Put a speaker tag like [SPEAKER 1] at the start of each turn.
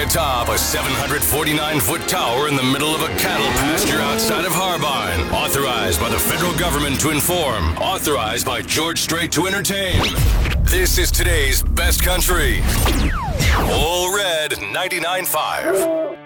[SPEAKER 1] atop a 749-foot tower in the middle of a cattle pasture outside of Harbine. Authorized by the federal government to inform. Authorized by George Strait to entertain. This is today's best country. All Red 99.5.